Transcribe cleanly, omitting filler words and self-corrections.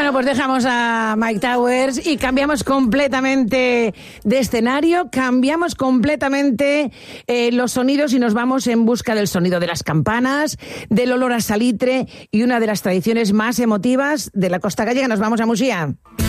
Bueno, pues dejamos a Mike Towers y cambiamos completamente de escenario, cambiamos completamente los sonidos y nos vamos en busca del sonido de las campanas, del olor a salitre y una de las tradiciones más emotivas de la costa gallega. Nos vamos a Muxía.